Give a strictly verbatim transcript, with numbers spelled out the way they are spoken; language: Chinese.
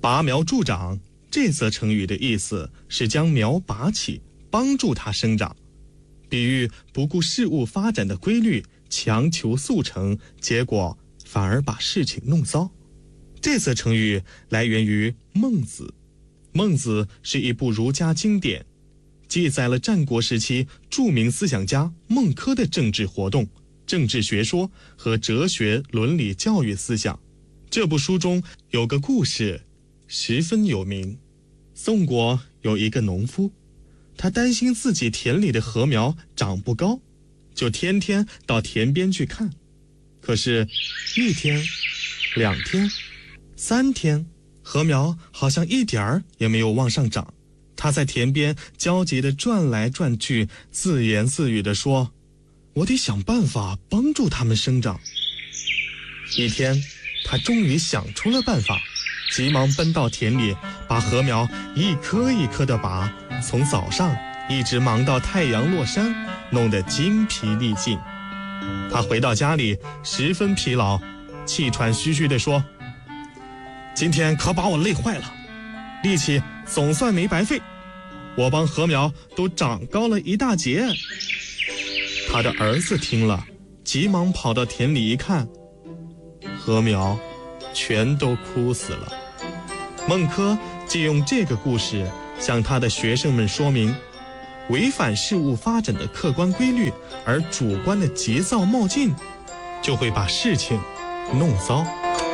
拔苗助长这则成语的意思是将苗拔起，帮助它生长，比喻不顾事物发展的规律，强求速成，结果反而把事情弄糟。这则成语来源于孟子。孟子是一部儒家经典，记载了战国时期著名思想家孟轲的政治活动、政治学说和哲学伦理教育思想。这部书中有个故事十分有名。宋国有一个农夫，他担心自己田里的禾苗长不高，就天天到田边去看。可是一天、两天、三天，禾苗好像一点儿也没有往上涨。他在田边焦急地转来转去，自言自语地说：我得想办法帮助它们生长。一天，他终于想出了办法，急忙奔到田里，把禾苗一颗一颗地拔，从早上一直忙到太阳落山，弄得精疲力尽。他回到家里十分疲劳，气喘吁吁地说：今天可把我累坏了，力气总算没白费，我帮禾苗都长高了一大截。他的儿子听了，急忙跑到田里一看，禾苗全都枯死了。孟轲借用这个故事向他的学生们说明，违反事物发展的客观规律而主观的急躁冒进，就会把事情弄糟。